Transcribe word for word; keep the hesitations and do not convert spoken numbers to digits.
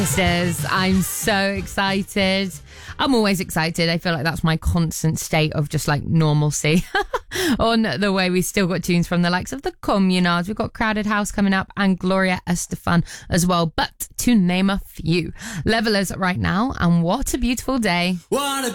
Sisters, I'm so excited. I'm always excited. I feel like that's my constant state of just like normalcy on the way. We still got tunes from the likes of the Communards. We've got Crowded House coming up and Gloria Estefan as well. But to name a few, Levelers right now, and What a Beautiful Day. What a